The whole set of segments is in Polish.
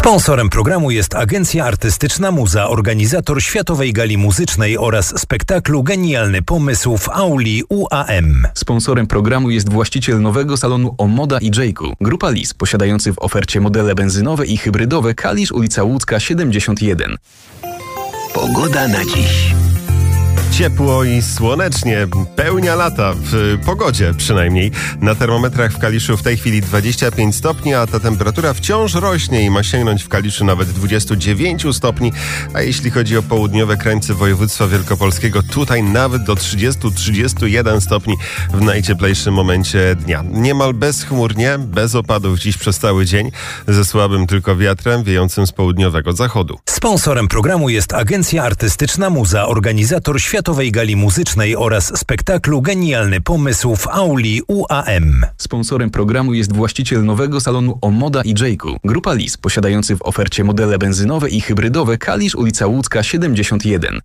Sponsorem programu jest Agencja Artystyczna Muza, organizator Światowej Gali Muzycznej oraz spektaklu Genialny Pomysł w auli UAM. Sponsorem programu jest właściciel nowego salonu Omoda i Jayku. Grupa Lis, posiadający w ofercie modele benzynowe i hybrydowe Kalisz, ulica Łódzka 71. Pogoda na dziś. Ciepło i słonecznie, pełnia lata, w pogodzie przynajmniej. Na termometrach w Kaliszu w tej chwili 25 stopni, a ta temperatura wciąż rośnie i ma sięgnąć w Kaliszu nawet 29 stopni. A jeśli chodzi o południowe krańce województwa wielkopolskiego, tutaj nawet do 30-31 stopni w najcieplejszym momencie dnia. Niemal bezchmurnie, bez opadów dziś przez cały dzień, ze słabym tylko wiatrem wiejącym z południowego zachodu. Sponsorem programu jest Agencja Artystyczna Muza, organizator Światowej Gali Muzycznej oraz spektaklu Genialny Pomysł w auli UAM. Sponsorem programu jest właściciel nowego salonu Omoda i Jayku. Grupa Lis, posiadający w ofercie modele benzynowe i hybrydowe Kalisz, ulica Łódzka 71.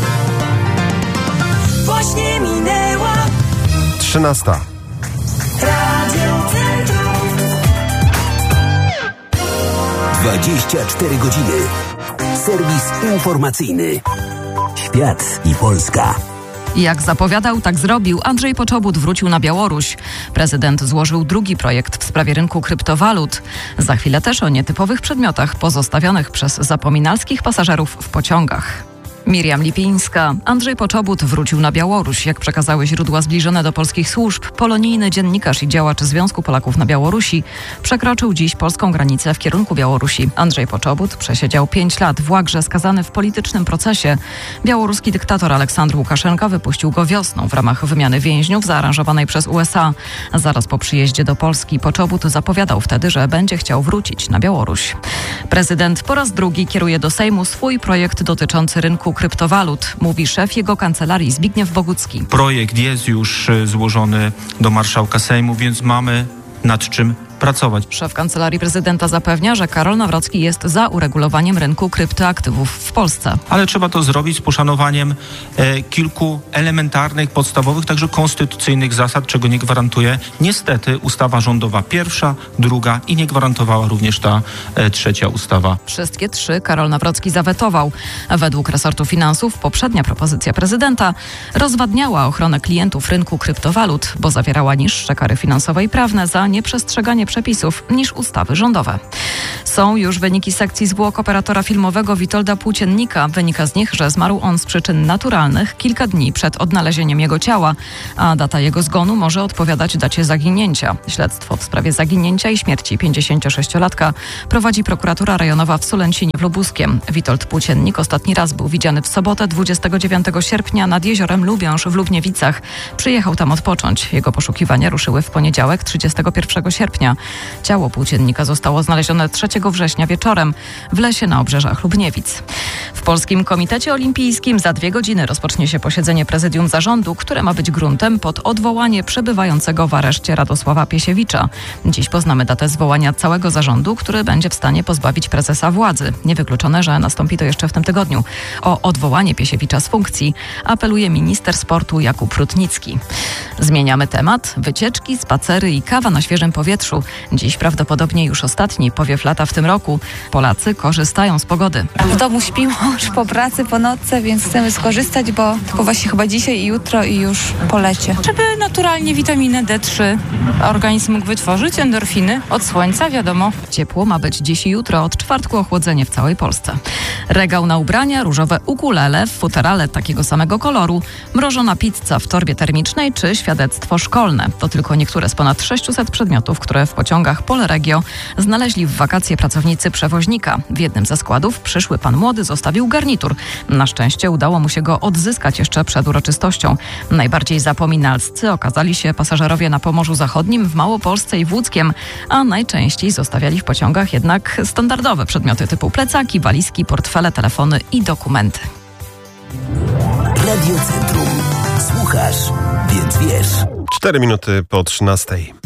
Właśnie minęła 13. Radio Centrum. 24 godziny. Serwis informacyjny. Świat i Polska. Jak zapowiadał, tak zrobił. Andrzej Poczobut wrócił na Białoruś. Prezydent złożył drugi projekt w sprawie rynku kryptowalut. Za chwilę też o nietypowych przedmiotach pozostawionych przez zapominalskich pasażerów w pociągach. Miriam Lipińska. Andrzej Poczobut wrócił na Białoruś. Jak przekazały źródła zbliżone do polskich służb, polonijny dziennikarz i działacz Związku Polaków na Białorusi przekroczył dziś polską granicę w kierunku Białorusi. Andrzej Poczobut przesiedział 5 lat w łagrze, skazany w politycznym procesie. Białoruski dyktator Aleksandr Łukaszenka wypuścił go wiosną w ramach wymiany więźniów zaaranżowanej przez USA. Zaraz po przyjeździe do Polski Poczobut zapowiadał wtedy, że będzie chciał wrócić na Białoruś. Prezydent po raz drugi kieruje do Sejmu swój projekt dotyczący rynku kryptowalut, mówi szef jego kancelarii Zbigniew Bogucki. Projekt jest już złożony do marszałka Sejmu, więc mamy nad czym pracować. Szef Kancelarii Prezydenta zapewnia, że Karol Nawrocki jest za uregulowaniem rynku kryptoaktywów w Polsce. Ale trzeba to zrobić z poszanowaniem kilku elementarnych, podstawowych, także konstytucyjnych zasad, czego nie gwarantuje niestety ustawa rządowa pierwsza, druga i nie gwarantowała również ta trzecia ustawa. Wszystkie trzy Karol Nawrocki zawetował. Według resortu finansów poprzednia propozycja prezydenta rozwadniała ochronę klientów rynku kryptowalut, bo zawierała niższe kary finansowe i prawne za nieprzestrzeganie przepisów niż ustawy rządowe. Są już wyniki sekcji zwłok operatora filmowego Witolda Płóciennika. Wynika z nich, że zmarł on z przyczyn naturalnych kilka dni przed odnalezieniem jego ciała, a data jego zgonu może odpowiadać dacie zaginięcia. Śledztwo w sprawie zaginięcia i śmierci 56-latka prowadzi prokuratura rejonowa w Sulęcinie w Lubuskiem. Witold Płóciennik ostatni raz był widziany w sobotę 29 sierpnia nad jeziorem Lubiąż w Lubniewicach. Przyjechał tam odpocząć. Jego poszukiwania ruszyły w poniedziałek 31 sierpnia. Ciało Płóciennika zostało znalezione 3 września wieczorem w lesie na obrzeżach Lubniewic. W Polskim Komitecie Olimpijskim za 2 godziny rozpocznie się posiedzenie prezydium zarządu, które ma być gruntem pod odwołanie przebywającego w areszcie Radosława Piesiewicza. Dziś poznamy datę zwołania całego zarządu, który będzie w stanie pozbawić prezesa władzy. Niewykluczone, że nastąpi to jeszcze w tym tygodniu. O odwołanie Piesiewicza z funkcji apeluje minister sportu Jakub Rutnicki. Zmieniamy temat. Wycieczki, spacery i kawa na świeżym powietrzu. Dziś prawdopodobnie już ostatni powiew lata w tym roku. Polacy korzystają z pogody. W domu śpimy już po pracy, po nocce, więc chcemy skorzystać, bo tylko właśnie chyba dzisiaj i jutro i już po lecie. Żeby naturalnie witaminę D3 organizm mógł wytworzyć, endorfiny od słońca, wiadomo. Ciepło ma być dziś i jutro, od czwartku ochłodzenie w całej Polsce. Regał na ubrania, różowe ukulele w futerale takiego samego koloru, mrożona pizza w torbie termicznej czy świadectwo szkolne. To tylko niektóre z ponad 600 przedmiotów, które w pociągach Polregio znaleźli w wakacje pracownicy przewoźnika. W jednym ze składów przyszły pan młody zostawił garnitur. Na szczęście udało mu się go odzyskać jeszcze przed uroczystością. Najbardziej zapominalscy okazali się pasażerowie na Pomorzu Zachodnim, w Małopolsce i w Łódzkiem, a najczęściej zostawiali w pociągach jednak standardowe przedmioty typu plecaki, walizki, portfele, telefony i dokumenty. Radio Centrum. Słuchasz, więc wiesz. 4 minuty po 13.